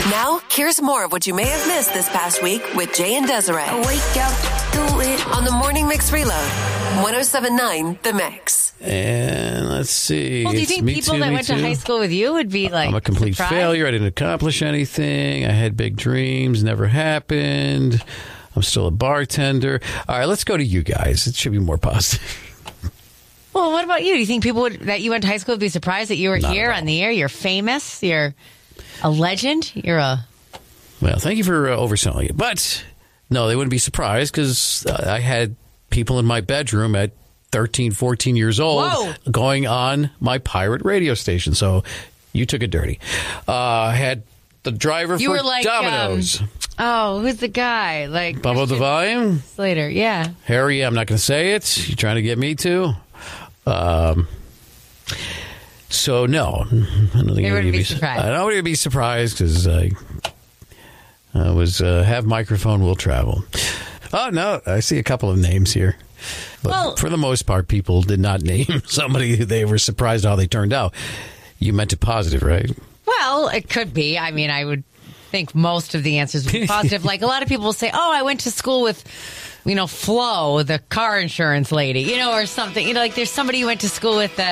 Now, here's more of what you may have missed this past week with Jay and Desiree. I wake up, do it. On the Morning Mix Reload, 107.9 The Mix. And let's see. Well, do you think people that went to high school with you would be like, I'm a complete surprised? failure. I didn't accomplish anything. I had big dreams. Never happened. I'm still a bartender. All right, let's go to you guys. It should be more positive. Well, what about you? Do you think people that you went to high school would be surprised that you were Not here at all. on the air? You're famous. You're a legend. Well, thank you for overselling it. But, no, they wouldn't be surprised because I had people in my bedroom at 13, 14 years old going on my pirate radio station. So you took it dirty. I had the driver You for were like, Domino's. Who's the guy? Like Bubba the Volume? Slater, yeah. Harry, I'm not going to say it. You trying to get me to? So, no. I don't think You wouldn't be surprised. I don't want to be surprised because I was have microphone will travel. Oh, no. I see a couple of names here. But for the most part, people did not name somebody who they were surprised how they turned out. You meant it positive, right? Well, it could be. I mean, I would think most of the answers would be positive. Like a lot of people will say, I went to school with, Flo, the car insurance lady, or something. Like there's somebody you went to school with that